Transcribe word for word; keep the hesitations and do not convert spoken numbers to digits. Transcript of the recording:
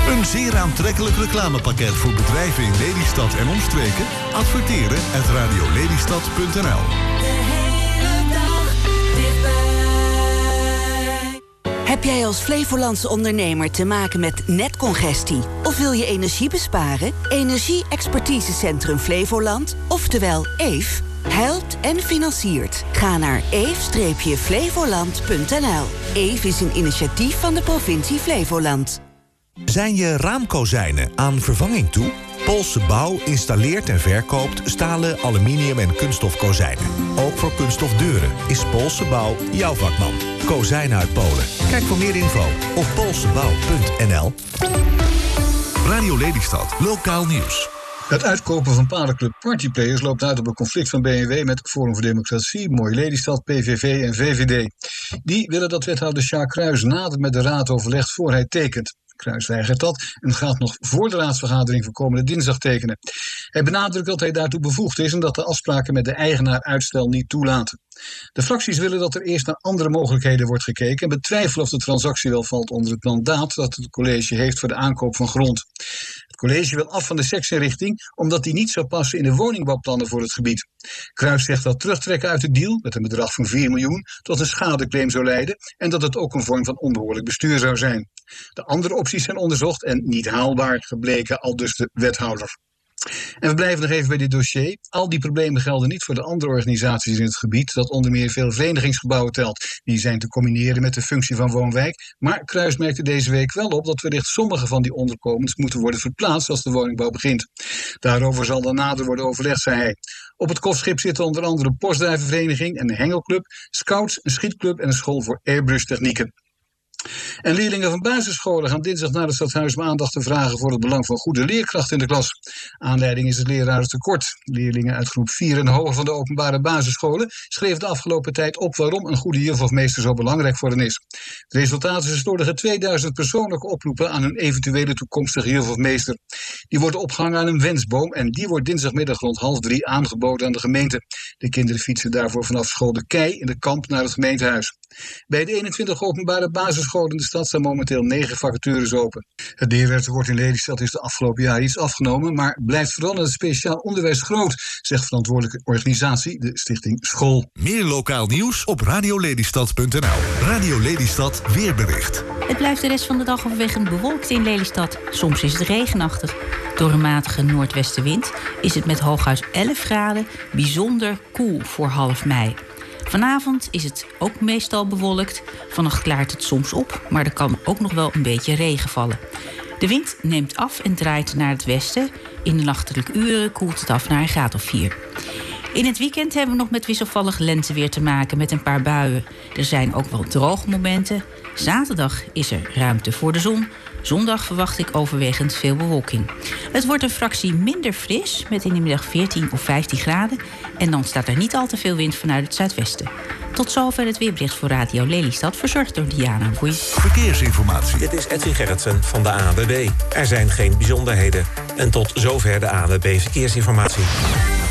Een zeer aantrekkelijk reclamepakket voor bedrijven in Lelystad en omstreken? Adverteren at radio lelystad punt n l. Heb jij als Flevolandse ondernemer te maken met netcongestie? Of wil je energie besparen? Energie-expertisecentrum Flevoland, oftewel E F, helpt en financiert. Ga naar e f flevoland punt n l. E F is een initiatief van de provincie Flevoland. Zijn je raamkozijnen aan vervanging toe? Poolse Bouw installeert en verkoopt stalen, aluminium en kunststof kozijnen. Ook voor kunststof deuren is Poolse Bouw jouw vakman. Kozijnen uit Polen. Kijk voor meer info op poolsebouw punt n l. Radio Lelystad, lokaal nieuws. Het uitkopen van paardenclub Partyplayers loopt uit op een conflict van B N W met Forum voor Democratie, Mooi Lelystad, P V V en V V D. Die willen dat wethouder Sjaak Kruijs nader met de raad overlegt voor hij tekent. Kruijs weigert dat en gaat nog voor de raadsvergadering van komende dinsdag tekenen. Hij benadrukt dat hij daartoe bevoegd is en dat de afspraken met de eigenaar uitstel niet toelaten. De fracties willen dat er eerst naar andere mogelijkheden wordt gekeken en betwijfelen of de transactie wel valt onder het mandaat dat het college heeft voor de aankoop van grond. Het college wil af van de seksinrichting omdat die niet zou passen in de woningbouwplannen voor het gebied. Kruijs zegt dat terugtrekken uit de deal met een bedrag van vier miljoen tot een schadeclaim zou leiden en dat het ook een vorm van onbehoorlijk bestuur zou zijn. De andere opties zijn onderzocht en niet haalbaar gebleken, aldus de wethouder. En we blijven nog even bij dit dossier. Al die problemen gelden niet voor de andere organisaties in het gebied, dat onder meer veel verenigingsgebouwen telt. Die zijn te combineren met de functie van woonwijk. Maar Kruijs merkte deze week wel op dat wellicht sommige van die onderkomens moeten worden verplaatst als de woningbouw begint. Daarover zal dan nader worden overlegd, zei hij. Op het kostschip zitten onder andere een postduivenvereniging en een hengelclub, scouts, een schietclub en een school voor airbrush technieken. En leerlingen van basisscholen gaan dinsdag naar het stadhuis om aandacht te vragen voor het belang van goede leerkrachten in de klas. Aanleiding is het lerarentekort. Leerlingen uit groep vier en hoger van de openbare basisscholen schreven de afgelopen tijd op waarom een goede juf of meester zo belangrijk voor hen is. Het resultaat is een slordige tweeduizend persoonlijke oproepen aan hun eventuele toekomstige juf of meester. Die worden opgehangen aan een wensboom en die wordt dinsdagmiddag rond half drie aangeboden aan de gemeente. De kinderen fietsen daarvoor vanaf school De Kei in de Kamp naar het gemeentehuis. Bij de eenentwintig openbare basisscholen in de stad staan momenteel negen vacatures open. Het leerwerktekort in Lelystad is de afgelopen jaren iets afgenomen, maar blijft vooral in het speciaal onderwijs groot, zegt verantwoordelijke organisatie, de Stichting School. Meer lokaal nieuws op radio lelystad punt n l. Radio Lelystad weerbericht. Het blijft de rest van de dag overwegend bewolkt in Lelystad. Soms is het regenachtig. Door een matige noordwestenwind is het met hooguit elf graden bijzonder koel voor half mei. Vanavond is het ook meestal bewolkt. Vannacht klaart het soms op, maar er kan ook nog wel een beetje regen vallen. De wind neemt af en draait naar het westen. In de nachtelijke uren koelt het af naar een graad of vier. In het weekend hebben we nog met wisselvallig lenteweer te maken met een paar buien. Er zijn ook wel droge momenten. Zaterdag is er ruimte voor de zon. Zondag verwacht ik overwegend veel bewolking. Het wordt een fractie minder fris, met in de middag veertien of vijftien graden. En dan staat er niet al te veel wind vanuit het zuidwesten. Tot zover het weerbericht voor Radio Lelystad, verzorgd door Diana Boei. Verkeersinformatie. Dit is Edwin Gerritsen van de A N W B. Er zijn geen bijzonderheden. En tot zover de A N W B Verkeersinformatie.